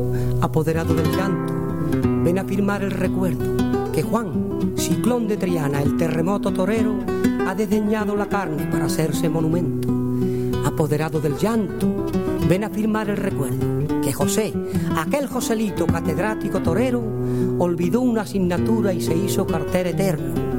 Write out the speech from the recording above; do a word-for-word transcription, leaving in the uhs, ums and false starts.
Apoderado del llanto, ven a firmar el recuerdo que Juan, ciclón de Triana, el terremoto torero, ha desdeñado la carne para hacerse monumento. Apoderado del llanto, ven a firmar el recuerdo que José, aquel Joselito catedrático torero, olvidó una asignatura y se hizo cartero eterno.